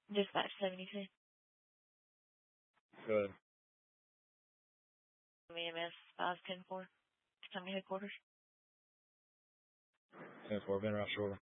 Dispatch 72. Go ahead. EMS 5104. Come to headquarters. 10-4, been around shortly.